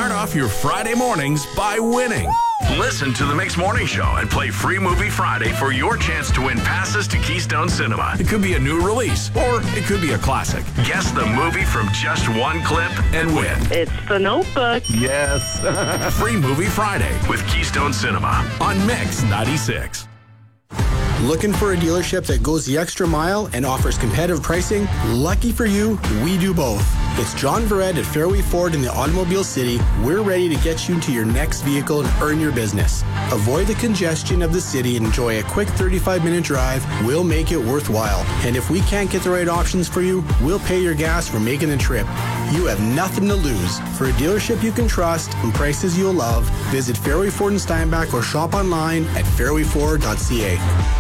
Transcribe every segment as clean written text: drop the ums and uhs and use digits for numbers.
Start off your Friday mornings by winning. Listen to the Mix Morning Show and play Free Movie Friday for your chance to win passes to Keystone Cinema. It could be a new release, or it could be a classic. Guess the movie from just one clip and win. It's The Notebook. Yes. Free Movie Friday with Keystone Cinema on Mix 96. Looking for a dealership that goes the extra mile and offers competitive pricing? Lucky for you, we do both. It's John Verrett at Fairway Ford in the Automobile City. We're ready to get you into your next vehicle and earn your business. Avoid the congestion of the city and enjoy a quick 35-minute drive. We'll make it worthwhile. And if we can't get the right options for you, we'll pay your gas for making the trip. You have nothing to lose. For a dealership you can trust and prices you'll love, visit Fairway Ford in Steinbach or shop online at fairwayford.ca.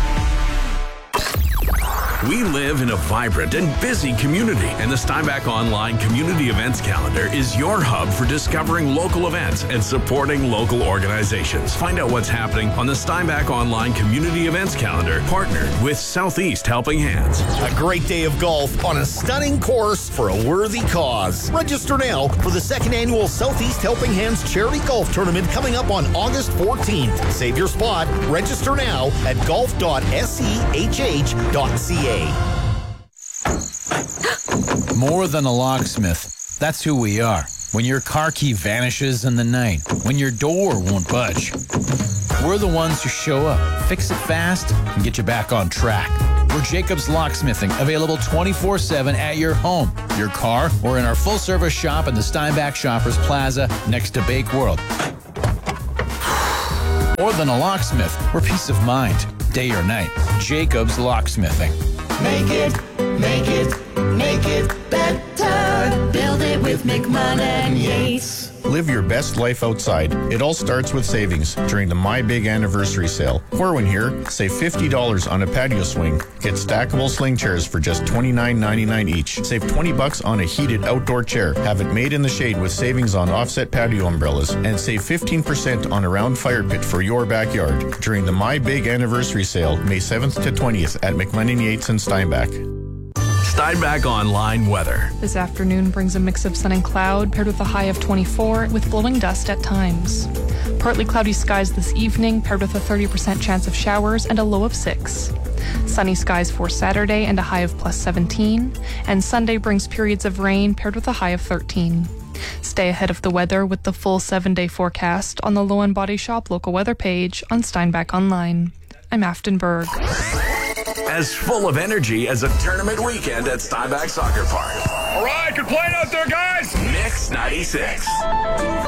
We live in a vibrant and busy community, and the Steinbach Online Community Events Calendar is your hub for discovering local events and supporting local organizations. Find out what's happening on the Steinbach Online Community Events Calendar, partnered with Southeast Helping Hands. A great day of golf on a stunning course for a worthy cause. Register now for the second annual Southeast Helping Hands Charity Golf Tournament coming up on August 14th. Save your spot. Register now at golf.sehh.ca. More than a locksmith. That's who we are. When your car key vanishes in the night, when your door won't budge, we're the ones who show up, fix it fast, and get you back on track. We're Jacobs Locksmithing, available 24/7 at your home, your car, or in our full-service shop in the Steinbach Shoppers Plaza next to Bake World. More than a locksmith, we're peace of mind, day or night. Jacobs Locksmithing. Make it better. Build it with McMahon and Yates. Live your best life outside. It all starts with savings during the My Big Anniversary Sale. Corwin here. Save $50 on a patio swing. Get stackable sling chairs for just $29.99 each. Save $20 on a heated outdoor chair. Have it made in the shade with savings on offset patio umbrellas. And save 15% on a round fire pit for your backyard during the My Big Anniversary Sale, May 7th to 20th at McLennan Yates and Steinbach. Steinbach Online weather. This afternoon brings a mix of sun and cloud paired with a high of 24 with blowing dust at times. Partly cloudy skies this evening paired with a 30% chance of showers and a low of 6. Sunny skies for Saturday and a high of plus 17. And Sunday brings periods of rain paired with a high of 13. Stay ahead of the weather with the full 7-day forecast on the Low & Body Shop local weather page on Steinbach Online. I'm Afton Berg. As full of energy as a tournament weekend at Steinbach Soccer Park. All right, good playing out there, guys. Mix 96.